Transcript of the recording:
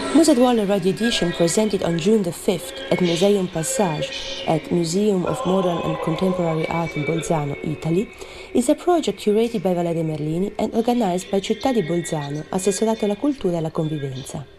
Musette Waller Radio Edition, presented on June the 5th at Museum Passage at Museum of Modern and Contemporary Art in Bolzano, Italy, is a project curated by Valeria Merlini and organized by Città di Bolzano, Assessorato alla Cultura e alla Convivenza.